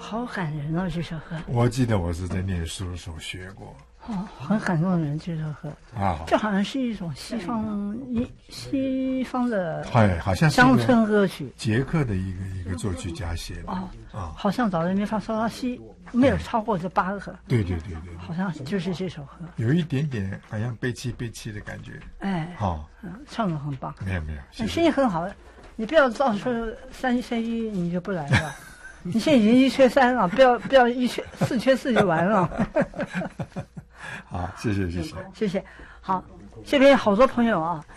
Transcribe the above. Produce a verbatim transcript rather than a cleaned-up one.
好感人哦，这首歌。 我记得我是在念书的时候学过。 哦，很感动人这首歌啊， 这好像是一种西方一西方的， 哎，好像是乡村歌曲， 捷克的一个一个作曲家写的。 哦， 啊， 好像早在没发嗦拉西没有超过这八个。 对对对对， 好像就是这首歌， 有一点点好像悲戚悲戚的感觉。 哎， 好， 嗯，唱得很棒。 没有没有， 你声音很好，你不要到时候三一三一你就不来了。你现在已经一缺三了，不要不要一缺四缺四就完了。 好，谢谢谢谢谢谢。好，这边好多朋友啊。